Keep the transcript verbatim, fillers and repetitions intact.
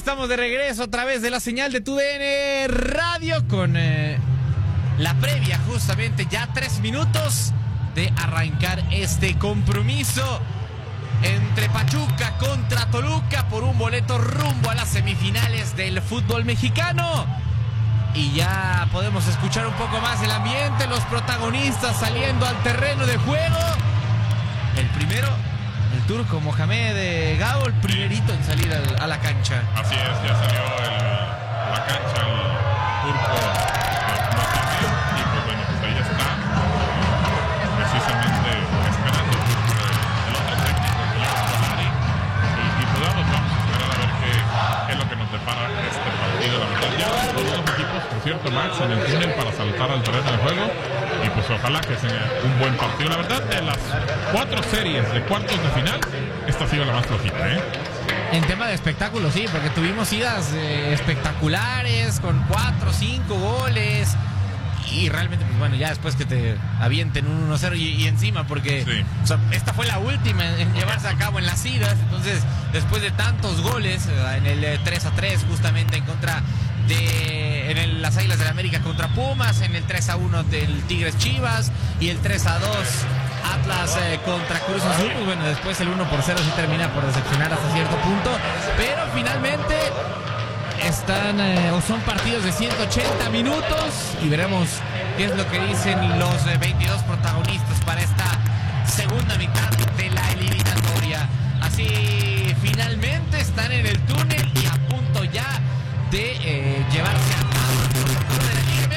estamos de regreso a través de la señal de TUDN Radio con eh, la previa, justamente ya tres minutos de arrancar este compromiso entre Pachuca contra Toluca por un boleto rumbo a las semifinales del fútbol mexicano. Y ya podemos escuchar un poco más el ambiente, los protagonistas saliendo al terreno de juego. El primero, el turco Mohamed Gao, el primerito en salir al, a la cancha. Así es, ya salió el, a la cancha el turco Mohamed, y pues bueno, pues ahí está, precisamente esperando el turco del otro técnico, el señor Solari, y, y pues vamos, vamos a esperar a ver qué, qué es lo que nos depara este partido. La verdad, ya todos los equipos, por cierto, Max, en el túnel para saltar al terreno de juego. Y pues ojalá que sea un buen partido. La verdad, de las cuatro series de cuartos de final, esta ha sido la más flojita, ¿eh? En tema de espectáculo, sí, porque tuvimos idas eh, espectaculares con cuatro, cinco goles. Y realmente, pues bueno, ya después que te avienten un uno cero y, y encima, porque sí. O sea, esta fue la última en, en llevarse a cabo en las idas. Entonces, después de tantos goles, en el eh, tres a tres justamente en contra de en el, las Águilas del la América contra Pumas, en el tres a uno del Tigres Chivas y el tres a dos Atlas eh, contra Cruz Azul, pues bueno, después el uno por cero sí termina por decepcionar hasta cierto punto, pero finalmente están eh, o son partidos de ciento ochenta minutos y veremos qué es lo que dicen los eh, veintidós protagonistas para esta segunda mitad de la eliminatoria. Así finalmente están en el túnel y a punto ya de eh, llevarse a